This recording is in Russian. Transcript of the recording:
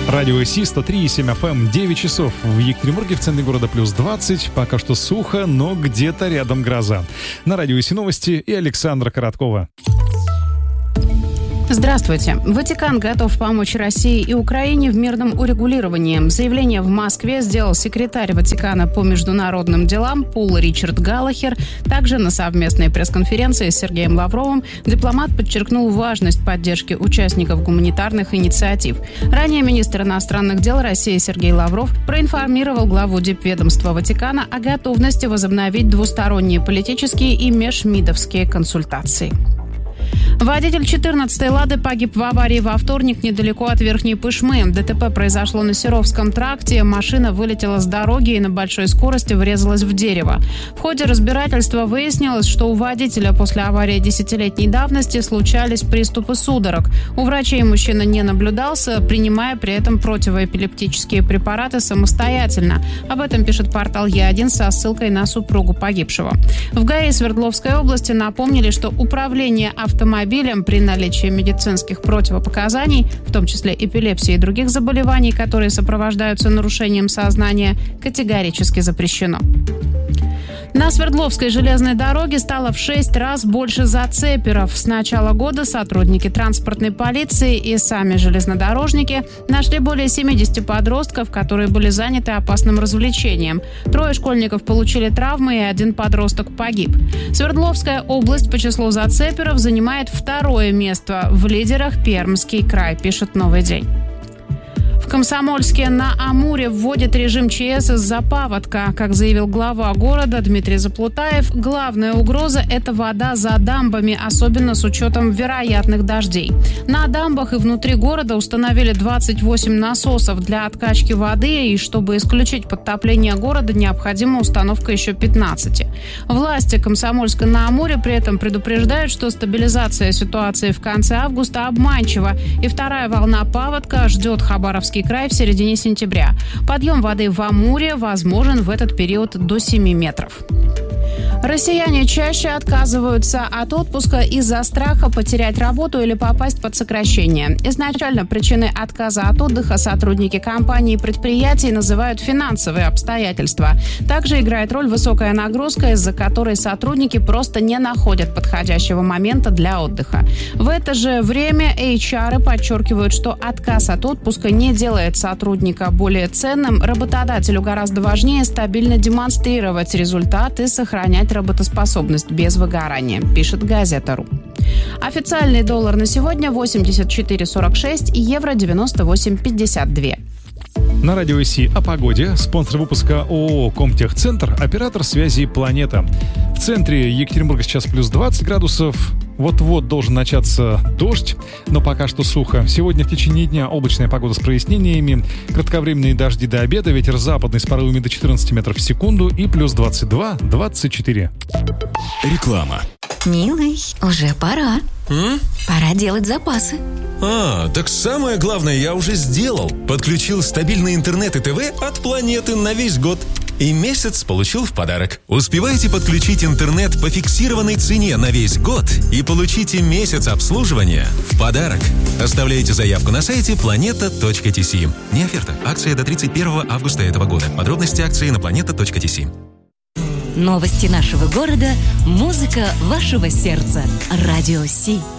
Радио Си 103,7 FM, 9 часов. В Екатеринбурге, в центре города, плюс 20. Пока что сухо, но где-то рядом гроза. На Радио Си новости и Александра Короткова. Здравствуйте. Ватикан готов помочь России и Украине в мирном урегулировании. Заявление в Москве сделал секретарь Ватикана по международным делам Пол Ричард Галлахер. Также на совместной пресс-конференции с Сергеем Лавровым дипломат подчеркнул важность поддержки участников гуманитарных инициатив. Ранее министр иностранных дел России Сергей Лавров проинформировал главу дипведомства Ватикана о готовности возобновить двусторонние политические и межмидовские консультации. Водитель 14-й «Лады» погиб в аварии во вторник недалеко от Верхней Пышмы. ДТП произошло на Серовском тракте. Машина вылетела с дороги и на большой скорости врезалась в дерево. В ходе разбирательства выяснилось, что у водителя после аварии 10-летней давности случались приступы судорог. У врачей мужчина не наблюдался, принимая при этом противоэпилептические препараты самостоятельно. Об этом пишет портал Е1 со ссылкой на супругу погибшего. В ГАИ Свердловской области напомнили, что управление автомобилем при наличии медицинских противопоказаний, в том числе эпилепсии и других заболеваний, которые сопровождаются нарушением сознания, категорически запрещено. На Свердловской железной дороге стало в 6 раз больше зацеперов. С начала года сотрудники транспортной полиции и сами железнодорожники нашли более 70 подростков, которые были заняты опасным развлечением. 3 школьников получили травмы и 1 подросток погиб. Свердловская область по числу зацеперов занимает 2-е место. В лидерах Пермский край, пишет «Новый день». В Комсомольске на Амуре вводят режим ЧС из-за паводка. Как заявил глава города Дмитрий Заплутаев, главная угроза – это вода за дамбами, особенно с учетом вероятных дождей. На дамбах и внутри города установили 28 насосов для откачки воды, и чтобы исключить подтопление города, необходима установка еще 15. Власти Комсомольска на Амуре при этом предупреждают, что стабилизация ситуации в конце августа обманчива, и 2-я волна паводка ждет Хабаровский край в середине сентября. Подъем воды в Амуре возможен в этот период до 7 метров. Россияне чаще отказываются от отпуска из-за страха потерять работу или попасть под сокращение. Изначально причиной отказа от отдыха сотрудники компаний и предприятий называют финансовые обстоятельства. Также играет роль высокая нагрузка, из-за которой сотрудники просто не находят подходящего момента для отдыха. В это же время HR подчеркивают, что отказ от отпуска не делает сотрудника более ценным. Работодателю гораздо важнее стабильно демонстрировать результаты и сохранять работоспособность без выгорания, пишет газета.ру. Официальный доллар на сегодня 84,46 и евро 98,52. На Радио Си о погоде. Спонсор выпуска ООО «Комтехцентр», оператор связи «Планета». В центре Екатеринбурга сейчас плюс 20 градусов. Вот-вот должен начаться дождь, но пока что сухо. Сегодня в течение дня облачная погода с прояснениями, кратковременные дожди до обеда, ветер западный с порывами до 14 метров в секунду и плюс 22-24. Реклама. Милый, уже пора. Пора делать запасы. Так самое главное я уже сделал. Подключил стабильный интернет и ТВ от Планеты на весь год. И месяц получил в подарок. Успевайте подключить интернет по фиксированной цене на весь год и получите месяц обслуживания в подарок. Оставляйте заявку на сайте planeta.tc. Не оферта. Акция до 31 августа этого года. Подробности акции на planeta.tc. Новости нашего города, музыка вашего сердца. Радио Си.